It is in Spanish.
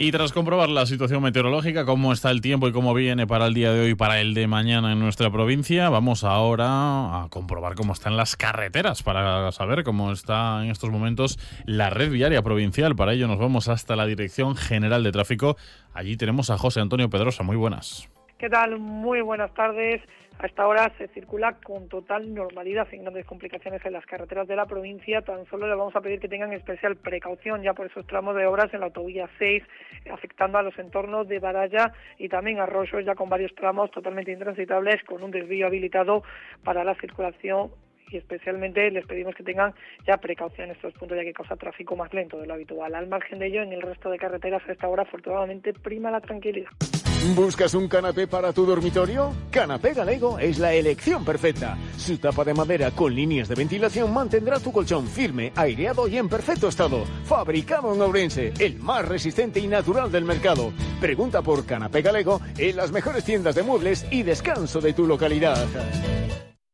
Y tras comprobar la situación meteorológica, cómo está el tiempo y cómo viene para el día de hoy y para el de mañana en nuestra provincia, vamos ahora a comprobar cómo están las carreteras para saber cómo está en estos momentos la red viaria provincial. Para ello nos vamos hasta la Dirección General de Tráfico. Allí tenemos a José Antonio Pedrosa. Muy buenas. ¿Qué tal? Muy buenas tardes. A esta hora se circula con total normalidad, sin grandes complicaciones en las carreteras de la provincia. Tan solo le vamos a pedir que tengan especial precaución ya por esos tramos de obras en la autovía 6, afectando a los entornos de Baralla y también Arroyos, ya con varios tramos totalmente intransitables, con un desvío habilitado para la circulación. Y especialmente les pedimos que tengan ya precaución en estos puntos, ya que causa tráfico más lento de lo habitual. Al margen de ello, en el resto de carreteras a esta hora, afortunadamente, prima la tranquilidad. ¿Buscas un canapé para tu dormitorio? Canapé Galego es la elección perfecta. Su tapa de madera con líneas de ventilación mantendrá tu colchón firme, aireado y en perfecto estado. Fabricado en Ourense, el más resistente y natural del mercado. Pregunta por Canapé Galego en las mejores tiendas de muebles y descanso de tu localidad.